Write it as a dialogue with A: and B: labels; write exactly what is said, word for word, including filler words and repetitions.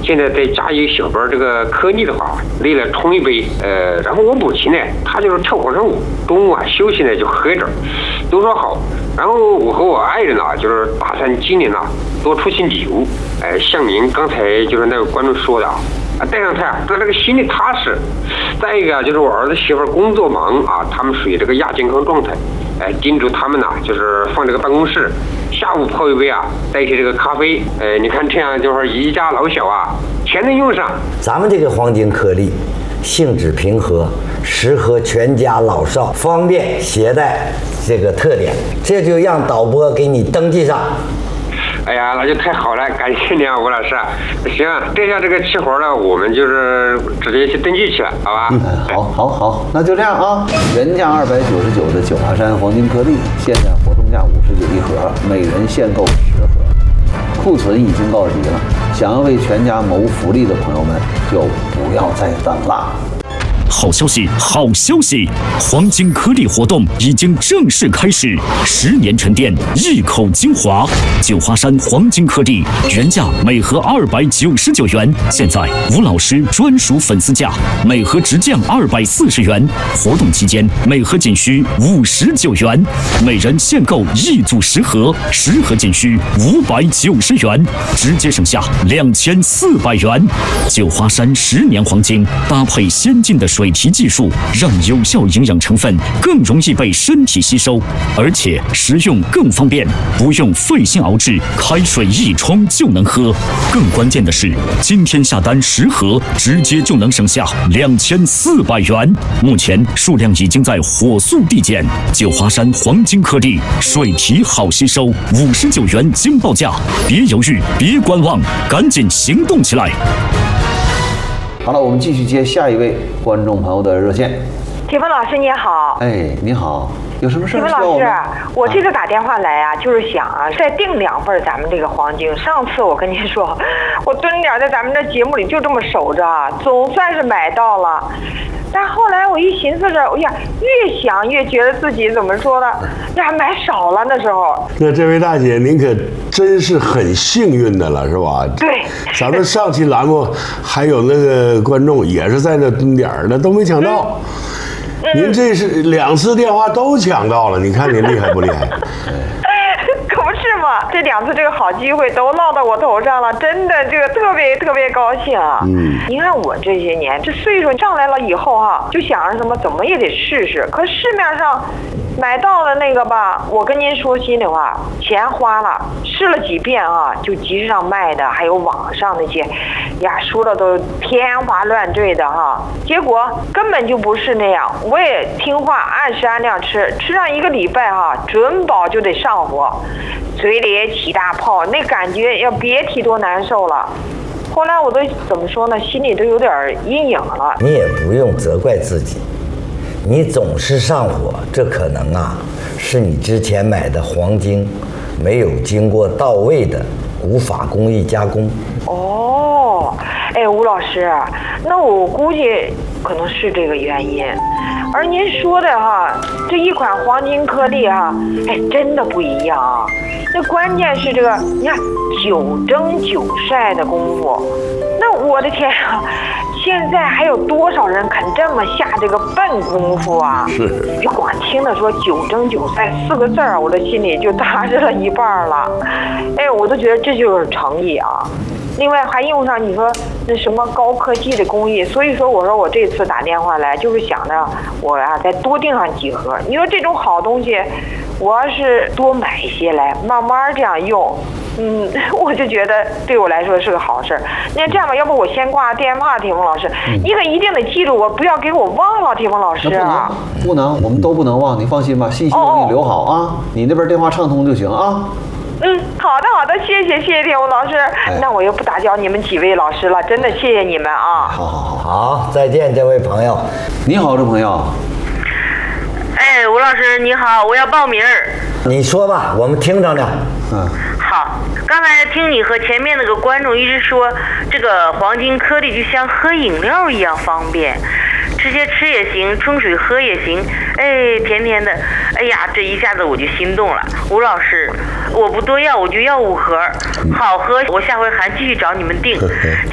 A: 现在再加一小杯这个颗粒的话，累了冲一杯。呃，然后我母亲呢，她就是跳广场舞，中午啊休息呢就喝一点，都说好。然后我和我爱人啊，就是打算今年啊多出些礼物，呃，像您刚才就是那个观众说的啊。啊，带上它啊，让这个心里踏实。再一个就是我儿子媳妇工作忙啊，他们属于这个亚健康状态，哎，叮嘱他们呢、啊，就是放这个办公室，下午泡一杯啊，带些这个咖啡，呃，你看这样就是一家老小啊，全能用上。
B: 咱们这个黄金颗粒，性质平和，适合全家老少，方便携带这个特点，这就让导播给你登记上。
A: 哎呀，那就太好了，感谢你啊，吴老师。行，这下这个齐活了，我们就是直接去登记去了，好吧？
C: 嗯，好，好，好，那就这样啊。原价二百九十九的九华山黄金颗粒，现在活动价五十九一盒，每人限购十盒，库存已经告急了。想要为全家谋福利的朋友们，就不要再等了。
D: 好消息，好消息！黄金颗粒活动已经正式开始，十年沉淀，一口精华。九华山黄金颗粒原价每盒二百九十九元，现在吴老师专属粉丝价，每盒直降二百四十元。活动期间每盒仅需五十九元，每人限购一组十盒，十盒仅需五百九十元，直接省下两千四百元。九华山十年黄金搭配先进的水提技术，让有效营养成分更容易被身体吸收，而且食用更方便，不用费心熬制，开水一冲就能喝。更关键的是，今天下单十盒，直接就能省下两千四百元。目前数量已经在火速递减。九华山黄金颗粒，水提好吸收，五十九元惊报价，别犹豫，别观望，赶紧行动起来！
C: 好了，我们继续接下一位观众朋友的热线。
E: 铁峰老师你好。
C: 哎，你好，有什么事？
E: 铁峰老师，我这次打电话来啊，就是想啊，再订两份咱们这个黄金。上次我跟您说，我蹲点在咱们这节目里就这么守着，总算是买到了。但后来我一寻思着，哎呀，越想越觉得自己怎么说呢？呀，买少了那时候。
F: 那这位大姐，您可真是很幸运的了，是吧？
E: 对。
F: 咱们上期栏目还有那个观众也是在那蹲点儿的，都没抢到。嗯、您这是两次电话都抢到了，你看您厉害不厉害？
E: 可不是嘛，这两次这个好机会都落到我头上了，真的这个特别特别高兴啊！嗯，您看我这些年这岁数上来了以后哈、啊，就想着什么怎么也得试试。可市面上买到的那个吧，我跟您说心里话，钱花了，试了几遍啊，就集市上卖的，还有网上那些，呀，说的都天花乱坠的哈，结果根本就不是那样。我也听话，按时按量吃，吃上一个礼拜哈、啊，准保就得上火。嘴里也起大泡，那感觉要别提多难受了。后来我都怎么说呢，心里都有点阴影了。
B: 你也不用责怪自己，你总是上火，这可能啊是你之前买的黄金没有经过到位的无法工艺加工。
E: 哦，哎，吴老师，那我估计可能是这个原因。而您说的哈，这一款黄金颗粒哈，哎，真的不一样啊。那关键是这个，你看九蒸九晒的功夫，那我的天啊，现在还有多少人肯这么下这个笨功夫啊？
F: 是，
E: 就光听着说九蒸九晒四个字儿，我的心里就踏实了一半了。哎，我都觉得这就是诚意啊。另外还用上你说那什么高科技的工艺，所以说我说我这次打电话来就是想着我呀、啊、再多订上几盒。你说这种好东西，我要是多买一些来，慢慢这样用，嗯，我就觉得对我来说是个好事。那这样吧，要不我先挂电话，铁峰老师，嗯、你可一定得记住我，不要给我忘了，铁峰老师啊。
C: 不能，不能，我们都不能忘，你放心吧，信息我给你留好啊，哦、你那边电话畅通就行啊。
E: 嗯，好的好的，谢谢谢谢铁峰老师、哎，那我又不打搅你们几位老师了，真的谢谢你们啊！
C: 好好好
B: 好，再见，这位朋友。
C: 你好，这朋友。
G: 哎，吴老师你好，我要报名。
B: 你说吧，我们听着呢。
C: 嗯。
G: 好，刚才听你和前面那个观众一直说，这个黄金颗粒就像喝饮料一样方便。直接吃也行，冲水喝也行，哎，甜甜的，哎呀，这一下子我就心动了。吴老师，我不多要，我就要五盒，好喝，我下回还继续找你们订。